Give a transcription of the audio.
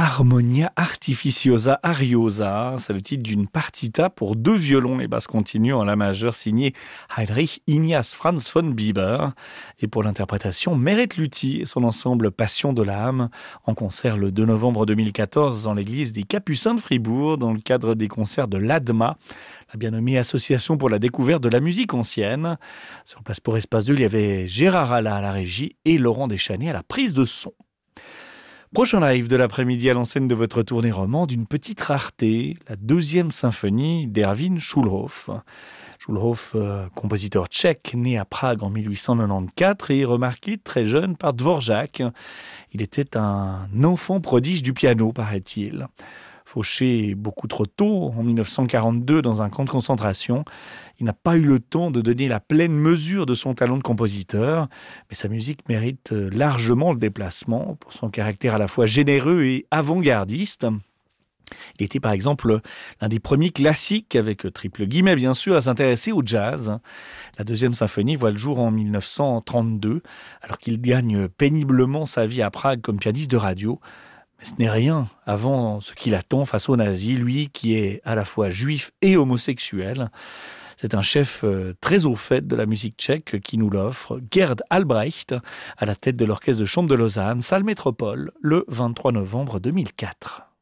Harmonia Artificiosa Ariosa, c'est le titre d'une partita pour 2 violons et basses continues en la majeure signée Heinrich Ignaz Franz von Bieber. Et pour l'interprétation, Meret Luthi et son ensemble Passion de l'âme en concert le 2 novembre 2014 dans l'église des Capucins de Fribourg dans le cadre des concerts de l'ADMA, la bien nommée Association pour la découverte de la musique ancienne. Sur place pour Espace 2, il y avait Gérard Alla à la régie et Laurent Deschanets à la prise de son. Prochain live de l'après-midi à l'enseigne de votre tournée romande, une petite rareté, la 2e symphonie d'Erwin Schulhoff. Schulhoff, compositeur tchèque, né à Prague en 1894 et remarqué très jeune par Dvorak. Il était un enfant prodige du piano, paraît-il. Fauché beaucoup trop tôt, en 1942, dans un camp de concentration. Il n'a pas eu le temps de donner la pleine mesure de son talent de compositeur, mais sa musique mérite largement le déplacement pour son caractère à la fois généreux et avant-gardiste. Il était par exemple l'un des premiers classiques, avec triple guillemets bien sûr, à s'intéresser au jazz. La 2e symphonie voit le jour en 1932, alors qu'il gagne péniblement sa vie à Prague comme pianiste de radio. Mais ce n'est rien avant ce qu'il attend face aux nazis, lui qui est à la fois juif et homosexuel. C'est un chef très au fait de la musique tchèque qui nous l'offre, Gerd Albrecht, à la tête de l'orchestre de chambre de Lausanne, salle Métropole, le 23 novembre 2004.